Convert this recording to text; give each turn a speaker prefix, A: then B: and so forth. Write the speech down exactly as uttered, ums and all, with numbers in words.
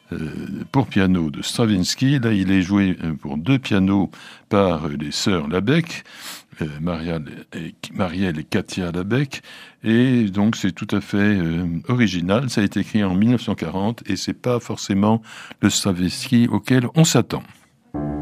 A: euh, pour piano de Stravinsky. Là, il est joué pour deux pianos par les sœurs Labec, euh, Marielle, et, Marielle et Katia Labec. Et donc, c'est tout à fait euh, original. Ça a été écrit en mille neuf cent quarante et c'est pas forcément le Stravinsky auquel on s'attend.